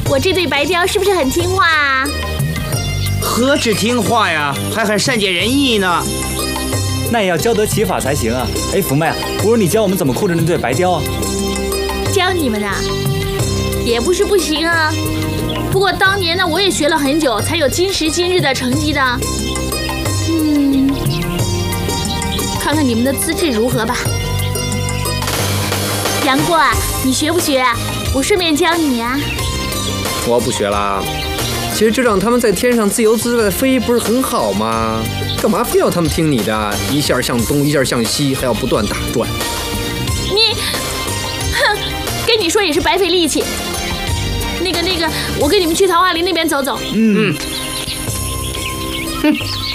我这对白雕是不是很听话啊？ 何止听话呀，还很善解人意呢。 那也要教得其法才行啊！哎，福妹，不如你教我们怎么护着那对白雕啊？ 教你们啊，也不是不行啊。不过当年呢，我也学了很久，才有今时今日的成绩的。看看你们的资质如何吧。杨过啊，你学不学啊？我顺便教你啊。 我不学啦。其实就让他们在天上自由自在的飞，不是很好吗？干嘛非要他们听你的？一下向东，一下向西，还要不断打转。 你，哼，跟你说也是白费力气。那个，我跟你们去桃花林那边走走。 哼。